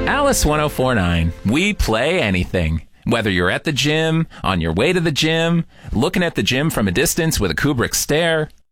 Alice 1049. We play anything. Whether you're at the gym, on your way to the gym, looking at the gym from a distance with a Kubrick stare,